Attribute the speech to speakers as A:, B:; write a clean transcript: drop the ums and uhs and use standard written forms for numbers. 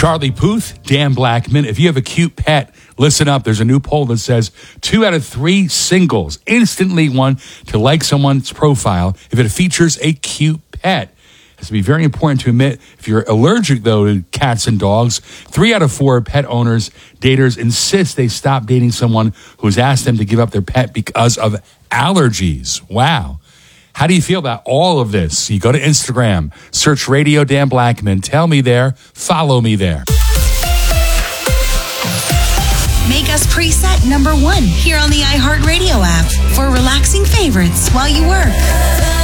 A: Charlie Puth, Dan Blackman. If you have a cute pet, listen up. There's a new poll that says 2 out of 3 singles instantly want to like someone's profile if it features a cute pet. It has to be very important to admit if you're allergic, though, to cats and dogs. 3 out of 4 pet owners, daters insist they stop dating someone who's asked them to give up their pet because of allergies. Wow. How do you feel about all of this? You go to Instagram, search Radio Dan Blackman. Tell me there. Follow me there.
B: Make us preset number 1 here on the iHeartRadio app for relaxing favorites while you work.